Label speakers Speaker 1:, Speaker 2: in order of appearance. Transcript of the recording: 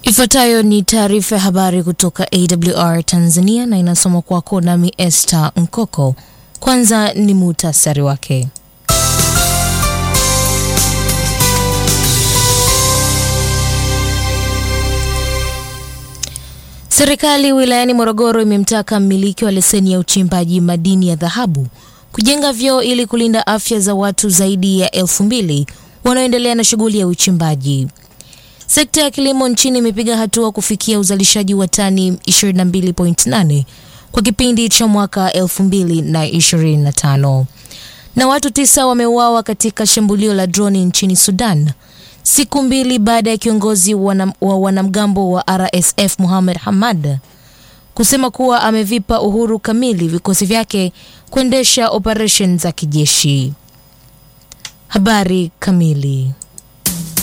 Speaker 1: Ifuatayo ni taarifa ya habari kutoka AWR Tanzania na inasomwa kwako nami Esther Nkoko. Kwanza ni muhtasari wake. Serikali wilayani Morogoro imemtaka mmiliki wa leseni ya uchimbaji madini ya dhahabu kujenga vyoo ili kulinda afya za watu zaidi ya 2,000 wanaoendelea na shughuli ya uchimbaji. Sekta ya kilimo nchini imepiga hatua kufikia uzalishaji wa tani 22.8 kwa kipindi cha mwaka 2025. Na watu 9 wameuawa katika shambulio la droni nchini Sudan, siku mbili baada ya kiongozi wa wanamgambo wa RSF Mohamed Hamad kusema kuwa amevipa uhuru kamili vikosi vyake kuendesha operation za kijeshi. Habari kamili.